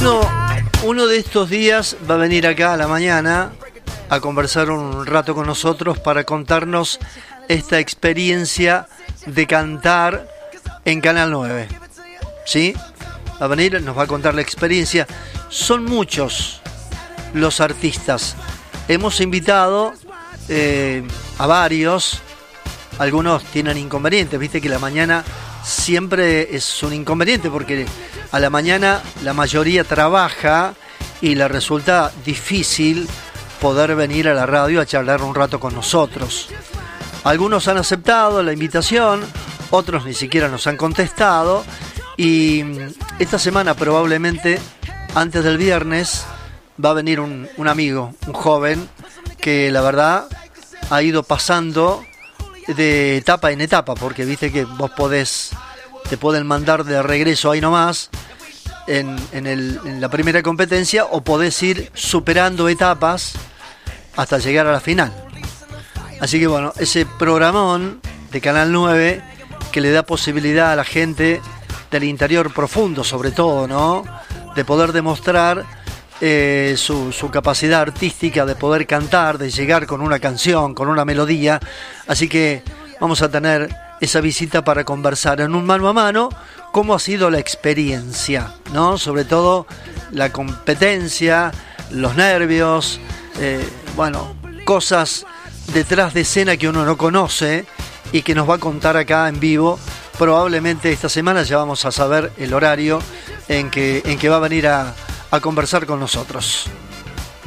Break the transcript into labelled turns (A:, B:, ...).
A: Uno de estos días va a venir acá a la mañana a conversar un rato con nosotros para contarnos esta experiencia de cantar en Canal 9. ¿Sí? Va a venir, nos va a contar la experiencia. Son muchos los artistas. Hemos invitado a varios. Algunos tienen inconvenientes. Viste que la mañana siempre es un inconveniente porque a la mañana la mayoría trabaja y le resulta difícil poder venir a la radio a charlar un rato con nosotros. Algunos han aceptado la invitación, otros ni siquiera nos han contestado, y esta semana probablemente antes del viernes va a venir un amigo, un joven que la verdad ha ido pasando de etapa en etapa, porque viste que vos te pueden mandar de regreso ahí nomás en la primera competencia, o podés ir superando etapas hasta llegar a la final. Así que bueno, ese programón de Canal 9 que le da posibilidad a la gente del interior profundo, sobre todo, ¿no?, de poder demostrar su capacidad artística, de poder cantar, de llegar con una canción, con una melodía. Así que vamos a tener esa visita para conversar en un mano a mano cómo ha sido la experiencia, ¿no? Sobre todo la competencia, los nervios, cosas detrás de escena que uno no conoce y que nos va a contar acá en vivo. Probablemente esta semana ya vamos a saber el horario en que va a venir a conversar con nosotros.